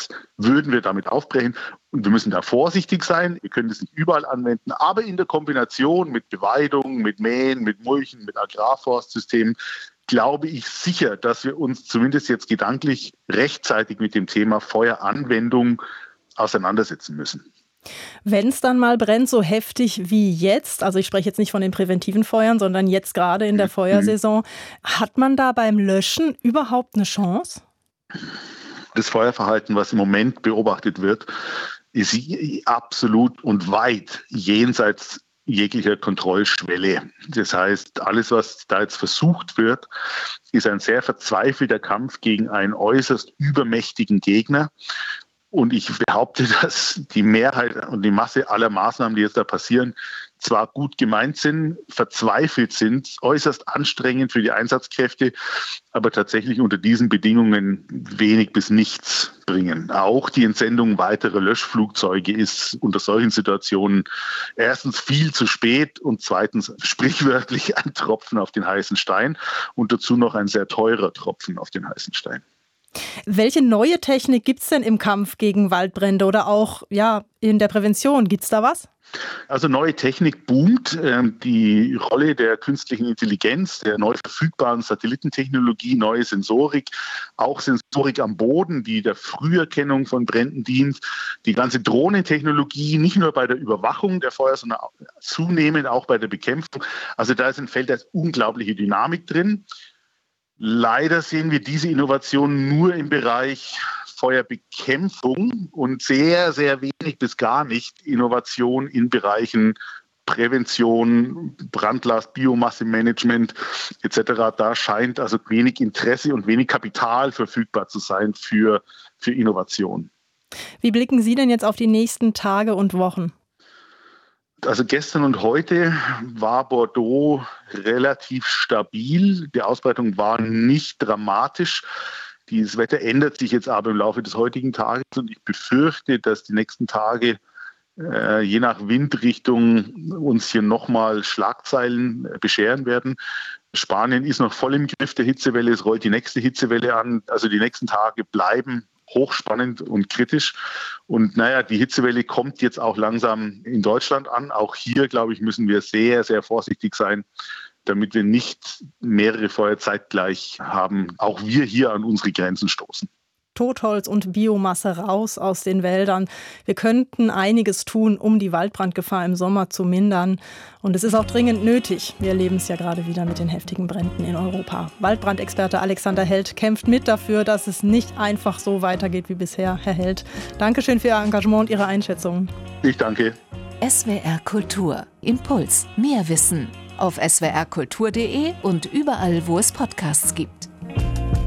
was würden wir damit aufbrechen. Und wir müssen da vorsichtig sein. Wir können das nicht überall anwenden, aber in der Kombination mit Beweidung, mit Mähen, mit Mulchen, mit Agrarforstsystemen glaube ich sicher, dass wir uns zumindest jetzt gedanklich rechtzeitig mit dem Thema Feueranwendung auseinandersetzen müssen. Wenn es dann mal brennt, so heftig wie jetzt, also ich spreche jetzt nicht von den präventiven Feuern, sondern jetzt gerade in der Feuersaison, hat man da beim Löschen überhaupt eine Chance? Das Feuerverhalten, was im Moment beobachtet wird, ist absolut und weit jenseits jeglicher Kontrollschwelle. Das heißt, alles, was da jetzt versucht wird, ist ein sehr verzweifelter Kampf gegen einen äußerst übermächtigen Gegner. Und ich behaupte, dass die Mehrheit und die Masse aller Maßnahmen, die jetzt da passieren, zwar gut gemeint sind, verzweifelt sind, äußerst anstrengend für die Einsatzkräfte, aber tatsächlich unter diesen Bedingungen wenig bis nichts bringen. Auch die Entsendung weiterer Löschflugzeuge ist unter solchen Situationen erstens viel zu spät und zweitens sprichwörtlich ein Tropfen auf den heißen Stein und dazu noch ein sehr teurer Tropfen auf den heißen Stein. Welche neue Technik gibt es denn im Kampf gegen Waldbrände oder auch in der Prävention? Gibt es da was? Also neue Technik boomt. Die Rolle der künstlichen Intelligenz, der neu verfügbaren Satellitentechnologie, neue Sensorik, auch Sensorik am Boden, die der Früherkennung von Bränden dient. Die ganze Drohnentechnologie, nicht nur bei der Überwachung der Feuer, sondern zunehmend auch bei der Bekämpfung. Also da ist ein Feld, da ist unglaubliche Dynamik drin. Leider sehen wir diese Innovation nur im Bereich Feuerbekämpfung und sehr, sehr wenig bis gar nicht Innovation in Bereichen Prävention, Brandlast, Biomassemanagement etc. Da scheint also wenig Interesse und wenig Kapital verfügbar zu sein für Innovation. Wie blicken Sie denn jetzt auf die nächsten Tage und Wochen? Also gestern und heute war Bordeaux relativ stabil. Die Ausbreitung war nicht dramatisch. Das Wetter ändert sich jetzt aber im Laufe des heutigen Tages und ich befürchte, dass die nächsten Tage je nach Windrichtung uns hier nochmal Schlagzeilen bescheren werden. Spanien ist noch voll im Griff der Hitzewelle, es rollt die nächste Hitzewelle an. Also die nächsten Tage bleiben hochspannend und kritisch. Und die Hitzewelle kommt jetzt auch langsam in Deutschland an. Auch hier, glaube ich, müssen wir sehr, sehr vorsichtig sein, damit wir nicht mehrere Feuer zeitgleich haben. Auch wir hier an unsere Grenzen stoßen. Totholz und Biomasse raus aus den Wäldern. Wir könnten einiges tun, um die Waldbrandgefahr im Sommer zu mindern. Und es ist auch dringend nötig. Wir erleben es ja gerade wieder mit den heftigen Bränden in Europa. Waldbrandexperte Alexander Held kämpft mit dafür, dass es nicht einfach so weitergeht wie bisher. Herr Held, Dankeschön für Ihr Engagement und Ihre Einschätzungen. Ich danke. SWR Kultur. Impuls. Mehr Wissen. Auf swrkultur.de und überall, wo es Podcasts gibt.